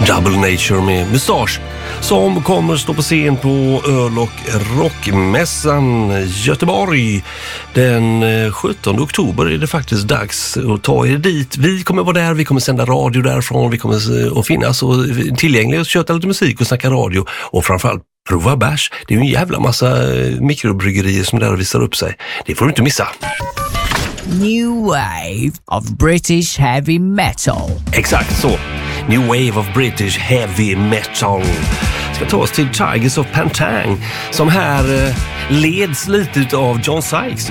Double Nature med Mustasch som kommer stå på scen på Öl- och rockmässan Göteborg den 17 oktober är det faktiskt dags att ta er dit. Vi kommer vara där, vi kommer sända radio därifrån, vi kommer att finnas och tillgängliga och köta lite musik och snacka radio och framförallt prova bärs. Det är ju en jävla massa mikrobryggerier som där visar upp sig. Det får du inte missa. New wave of British heavy metal. Exakt så. New wave of British heavy metal. Ska ta oss till Tigers of Pantang som här leds lite av John Sykes.